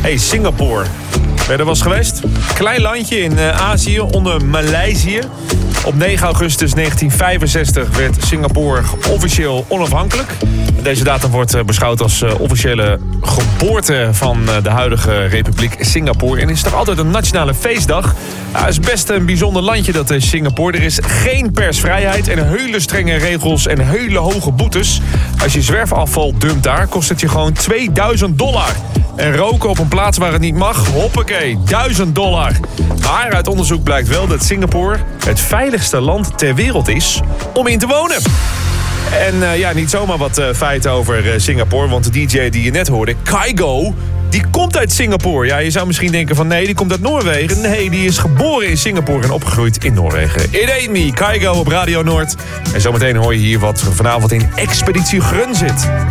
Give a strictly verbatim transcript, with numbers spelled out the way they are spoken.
Hey, Singapore. Ben je er wel eens geweest? Klein landje in uh, Azië, onder Maleisië. Op negen augustus negentien vijfenzestig werd Singapore officieel onafhankelijk. Deze datum wordt uh, beschouwd als uh, officiële geboorte van uh, de huidige Republiek Singapore. En is toch altijd een nationale feestdag. Het uh, is best een bijzonder landje, dat is Singapore. Er is geen persvrijheid en hele strenge regels en hele hoge boetes. Als je zwerfafval dumpt daar, kost het je gewoon tweeduizend dollar. En roken op een plaats waar het niet mag, hoppakee, duizend dollar. Maar uit onderzoek blijkt wel dat Singapore het veiligste land ter wereld is om in te wonen. En uh, ja, niet zomaar wat uh, feiten over uh, Singapore, want de D J die je net hoorde, Kygo, die komt uit Singapore. Ja, je zou misschien denken van nee, die komt uit Noorwegen. Nee, die is geboren in Singapore en opgegroeid in Noorwegen. It ain't me, Kygo op Radio Noord. En zometeen hoor je hier wat vanavond in Expeditie Grun zit.